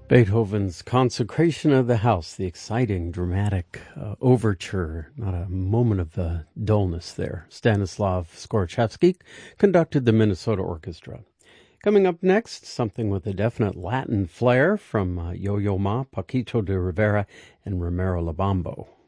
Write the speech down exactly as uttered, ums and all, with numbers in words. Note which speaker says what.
Speaker 1: Beethoven's Consecration of the House, the exciting, dramatic uh, overture, not a moment of uh, dullness there. Stanislav Skorchevsky conducted the Minnesota Orchestra. Coming up next, something with a definite Latin flair from uh, Yo-Yo Ma, Paquito de Rivera, and Romero Labambo.